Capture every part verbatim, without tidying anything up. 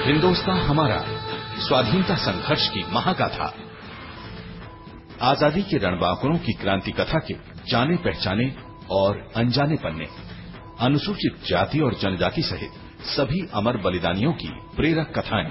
हिंदुस्तान हमारा स्वाधीनता संघर्ष की महागाथा, आजादी के रणबांकुरों की क्रांति कथा के जाने पहचाने और अनजाने पन्ने, अनुसूचित जाति और जनजाति सहित सभी अमर बलिदानियों की प्रेरक कथाएं।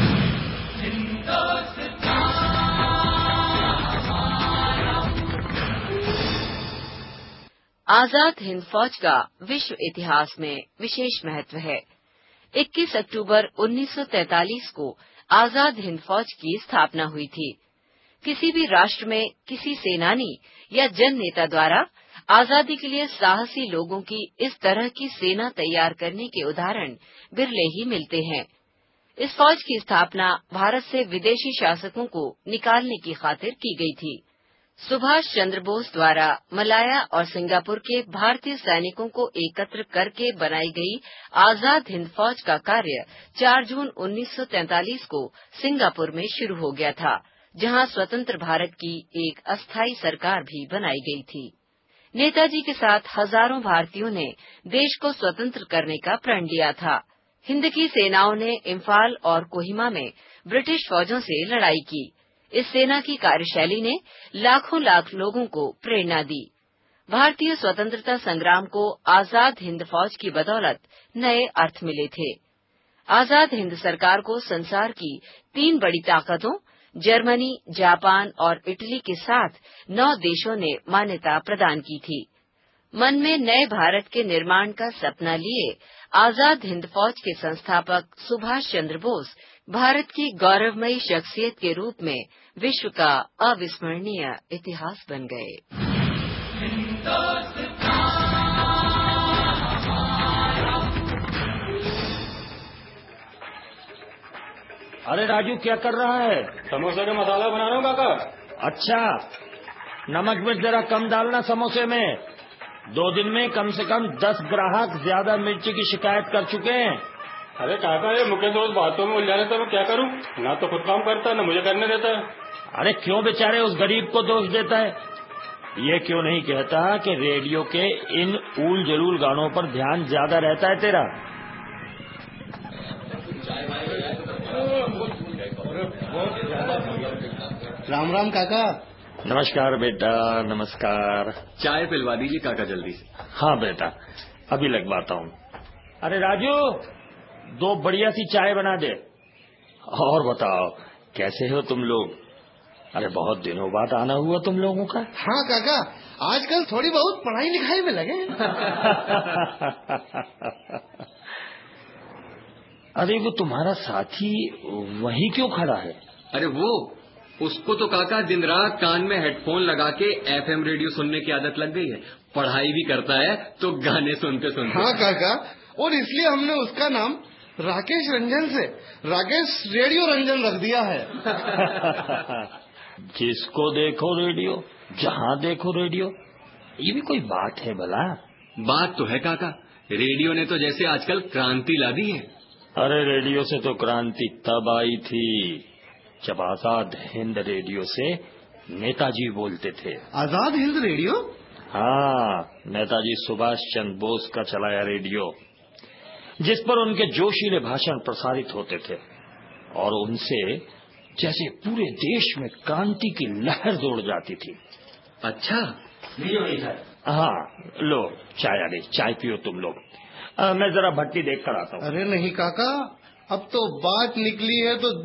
आजाद हिंद फौज का विश्व इतिहास में विशेष महत्व है। इक्कीस अक्टूबर उन्नीस सौ तैंतालीस को आजाद हिंद फौज की स्थापना हुई थी। किसी भी राष्ट्र में किसी सेनानी या जन नेता द्वारा आजादी के लिए साहसी लोगों की इस तरह की सेना तैयार करने के उदाहरण बिरले ही मिलते हैं। इस फौज की स्थापना भारत से विदेशी शासकों को निकालने की खातिर की गई थी। सुभाष चंद्र बोस द्वारा मलाया और सिंगापुर के भारतीय सैनिकों को एकत्र करके बनाई गई आजाद हिंद फौज का कार्य चार जून उन्नीस सौ तैंतालीस को सिंगापुर में शुरू हो गया था, जहां स्वतंत्र भारत की एक अस्थायी सरकार भी बनाई गई थी। नेताजी के साथ हजारों भारतीयों ने देश को स्वतंत्र करने का प्रण लिया था। हिंद की सेनाओं ने इम्फाल और कोहिमा में ब्रिटिश फौजों से लड़ाई की। इस सेना की कार्यशैली ने लाखों लाख लोगों को प्रेरणा दी। भारतीय स्वतंत्रता संग्राम को आजाद हिंद फौज की बदौलत नए अर्थ मिले थे। आजाद हिंद सरकार को संसार की तीन बड़ी ताकतों जर्मनी, जापान और इटली के साथ नौ देशों ने मान्यता प्रदान की थी। मन में नए भारत के निर्माण का सपना लिए आजाद हिंद फौज के संस्थापक सुभाष चंद्र बोस भारत की गौरवमयी शख्सियत के रूप में विश्व का अविस्मरणीय इतिहास बन गए। अरे राजू, क्या कर रहा है? समोसे का मसाला बना रहा हूँ काका। अच्छा, नमक मिर्च जरा कम डालना समोसे में। दो दिन में कम से कम दस ग्राहक ज्यादा मिर्ची की शिकायत कर चुके हैं। अरे काका, ये मुकेश दोस्त बातों में उलझा रहता है, मैं क्या करूं? ना तो खुद काम करता है, ना मुझे करने देता है। अरे क्यों बेचारे उस गरीब को दोष देता है? ये क्यों नहीं कहता कि रेडियो के इन ऊल जलूल गानों पर ध्यान ज्यादा रहता है तेरा? राम राम काका। नमस्कार बेटा, नमस्कार। चाय पिलवा दीजिए काका जल्दी से। हाँ बेटा, अभी लगवाता हूँ। अरे राजू, दो बढ़िया सी चाय बना दे। और बताओ, कैसे हो तुम लोग? अरे बहुत दिनों बाद आना हुआ तुम लोगों का। हाँ काका, आजकल थोड़ी बहुत पढ़ाई लिखाई में लगे। अरे वो तुम्हारा साथी वहीं क्यों खड़ा है? अरे वो, उसको तो काका दिन रात कान में हेडफोन लगा के एफएम रेडियो सुनने की आदत लग गई है। पढ़ाई भी करता है तो गाने सुनते सुनते। हाँ काका, और इसलिए हमने उसका नाम राकेश रंजन से राकेश रेडियो रंजन रख दिया है। जिसको देखो रेडियो, जहाँ देखो रेडियो, ये भी कोई बात है भला? बात तो है काका, रेडियो ने तो जैसे आजकल क्रांति ला दी है। अरे रेडियो से तो क्रांति तब आई थी जब आजाद हिंद रेडियो से नेताजी बोलते थे। आजाद हिंद रेडियो? हाँ, नेताजी सुभाष चंद्र बोस का चलाया रेडियो, जिस पर उनके जोशीले भाषण प्रसारित होते थे और उनसे जैसे पूरे देश में क्रांति की लहर दौड़ जाती थी। अच्छा, हाँ, लो चाय आ गई, चाय पियो तुम लोग। आ, मैं जरा भट्टी देख कर आता हूँ। अरे नहीं काका, अब तो बात निकली है तो